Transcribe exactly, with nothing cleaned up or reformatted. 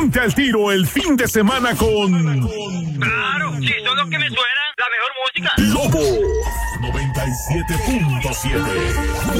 Ponte al tiro el fin de semana con... Claro, sí, son los que me suenan, la mejor música. Lobo noventa y siete punto siete.